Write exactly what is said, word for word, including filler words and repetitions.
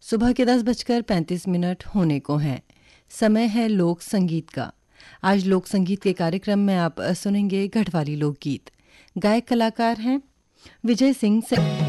सुबह के दस बजकर पैंतीस मिनट होने को हैं। समय है लोक संगीत का। आज लोक संगीत के कार्यक्रम में आप सुनेंगे गढ़वाली लोकगीत। गायक कलाकार हैं विजय सिंह।